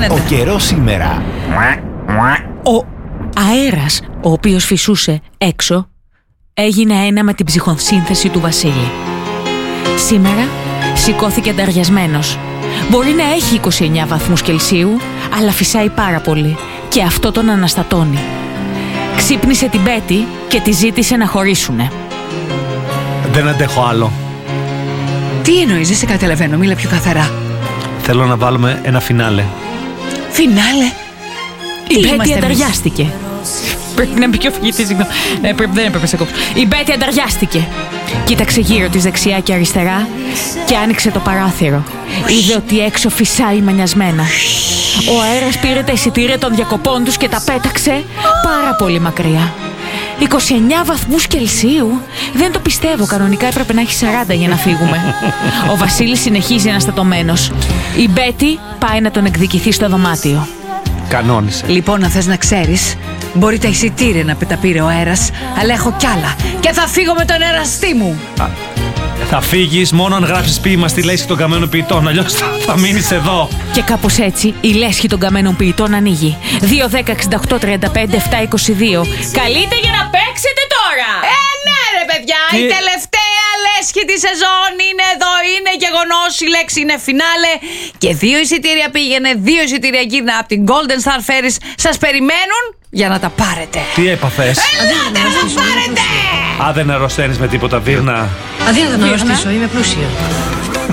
γίνεται? Ο καιρός σήμερα. Ο αέρας, ο οποίος φυσούσε έξω, έγινε ένα με την ψυχοσύνθεση του Βασίλη. Σήμερα σηκώθηκε ανταριασμένος. Μπορεί να έχει 29 βαθμούς Κελσίου, αλλά φυσάει πάρα πολύ και αυτό τον αναστατώνει. Ξύπνησε την Μπέτη και τη ζήτησε να χωρίσουνε. Δεν αντέχω άλλο. Τι εννοείς, δεν σε καταλαβαίνω, μίλα πιο καθαρά. Θέλω να βάλουμε ένα φινάλε. Φινάλε. Η Μπέτη ανταριάστηκε. Πρέπει να μπει και ο φυγητής, συγγνώμη. Δεν έπρεπε σε κόψω. Η Μπέτη ανταριάστηκε. Κοίταξε γύρω της δεξιά και αριστερά και άνοιξε το παράθυρο. Είδε ότι έξω φυσάει μανιασμένα. Ο αέρας πήρε τα εισιτήρια των διακοπών τους και τα πέταξε πάρα πολύ μακριά. 29 βαθμούς Κελσίου. Δεν το πιστεύω, κανονικά έπρεπε να έχει 40 για να φύγουμε. Ο Βασίλης συνεχίζει αναστατωμένος. Η Μπέτη πάει να τον εκδικηθεί στο δωμάτιο. Κανόνισε. Λοιπόν, αν θες να ξέρεις, μπορεί τα εισιτήρια να τα πήρε ο αέρας, αλλά έχω κι άλλα και θα φύγω με τον εραστή μου. Θα φύγεις μόνο αν γράψεις ποίημα στη λέσχη των καμένων ποιητών, αλλιώς θα μείνεις εδώ. Και κάπως έτσι η λέσχη των καμένων ποιητών ανοίγει. 2, 10, 68, 35, 7, 22. Καλείτε για να παίξετε τώρα! Ναι ρε παιδιά, η τελευταία λέσχη τη σεζόν είναι εδώ, είναι γεγονός, η λέξη είναι φινάλε και 2 εισιτήρια πήγαινε, 2 εισιτήρια γύρνα από την Golden Star Ferries. Σας περιμένουν για να τα πάρετε. Τι έπαθες? Ελάτε να τα πάρετε! Δεν αρρωσταίνεις με τίποτα, Βίρνα? Αδύνατο να αρρωστήσω, είμαι πλούσια.